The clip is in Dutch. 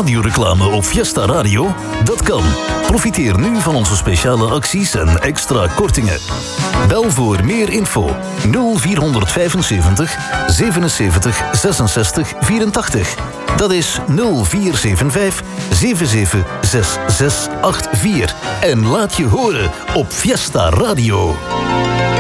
radioreclame op Fiesta Radio? Dat kan. Profiteer nu van onze speciale acties en extra kortingen. Bel voor meer info 0475 77 66 84. Dat is 0475 77 6684. En laat je horen op Fiesta Radio.